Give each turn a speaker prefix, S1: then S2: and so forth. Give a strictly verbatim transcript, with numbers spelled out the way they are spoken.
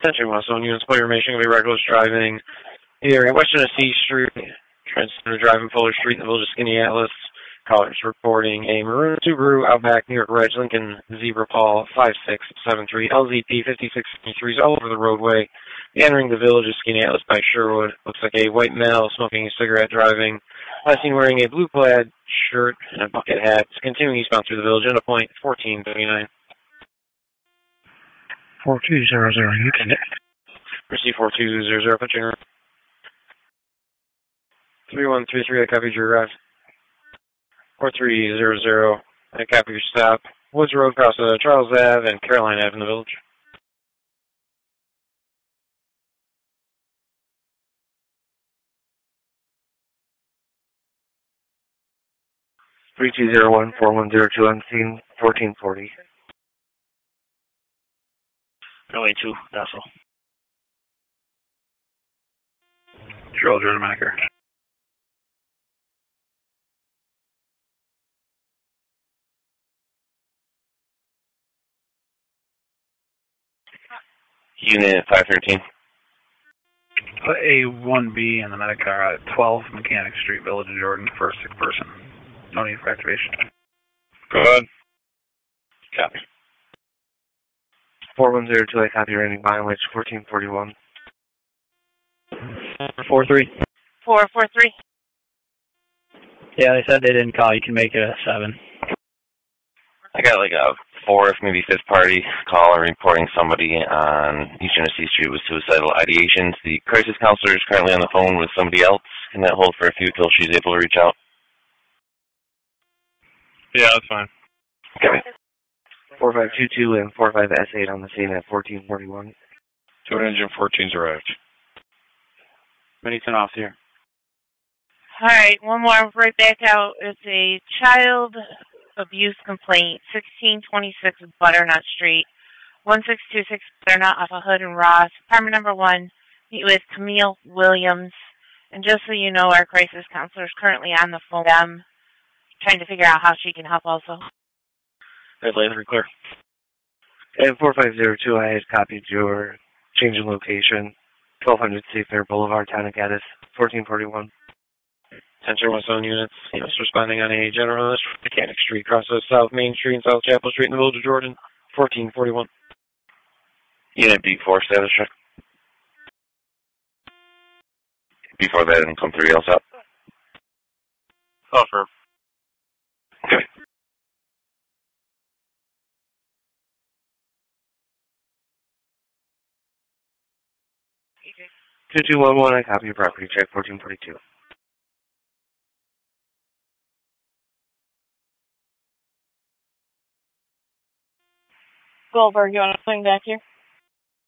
S1: Attention, Westone units, point information will be reckless driving here at West Genesee Street, Transcender Drive and Fuller Street in the village of Skaneateles. Callers reporting a maroon Subaru Outback New York Reg Lincoln Zebra Paul five six seven three L Z P fifty-six fifty-three is all over the roadway, entering the village of Skaneateles by Sherwood. Looks like a white male smoking a cigarette driving. Last seen wearing a blue plaid shirt and a bucket hat. Continuing eastbound through the village into point fourteen thirty-nine.
S2: four two zero zero, you can
S1: Receive four two zero zero, put your three one three three, I copied your arrive. four three zero zero, I copy your stop. Woods Road across uh, Charles Ave and Caroline Ave in the village. three two zero one four one zero two on scene, fourteen forty.
S3: Runway two, Dassel.
S2: Charles Rodemacher.
S1: Unit five thirteen.
S2: Put A one B in the medic car at twelve Mechanic Street, Village of Jordan, for a sick person. No need for activation.
S1: Go ahead. Copy. four one zero two, I copy rating mileage, fourteen forty-one.
S3: four three.
S4: four four three.
S3: Yeah, they said they didn't call. You can make it a seven.
S5: I got like a fourth, maybe fifth party caller reporting somebody on East Genesee Street with suicidal ideations. The crisis counselor is currently on the phone with somebody else. Can that hold for a few till she's able to reach out?
S1: Yeah, that's fine.
S5: Okay.
S1: four five two two and four five S eight on the scene at fourteen forty-one.
S6: Two engine fourteen's arrived.
S1: Anything off here?
S4: All right, one more right back out. It's a child abuse complaint, sixteen twenty-six Butternut Street, one six two six Butternut off of Hood and Ross. Apartment number one, meet with Camille Williams. And just so you know, our crisis counselor is currently on the phone with them, trying to figure out how she can help also.
S1: Red laser clear. And four five zero two, I had copied your change in location, twelve hundred Seafair Boulevard, Town of Gaddis, fourteen forty-one. Attention Westone units, units responding on a generalist, Mechanic Street, crosses South Main Street and South Chapel Street in the village of Jordan, fourteen forty-one.
S5: Unit B four status check. Before that, and come three else up.
S1: Offer.
S5: Okay.
S1: two two one one, I copy your property check, fourteen forty-two.
S4: Goldberg, you want to swing back here?